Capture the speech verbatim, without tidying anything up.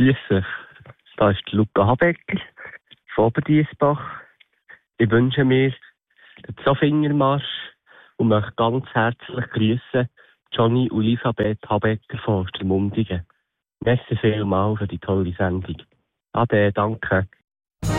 Grüß euch. Da ist Luca Habecker von Oberdiessbach. Ich wünsche mir den Zofingermarsch und möchte ganz herzlich grüßen Johnny und Elisabeth Habecker von Ostermundigen. Merci vielmals für die tolle Sendung. Ade, danke.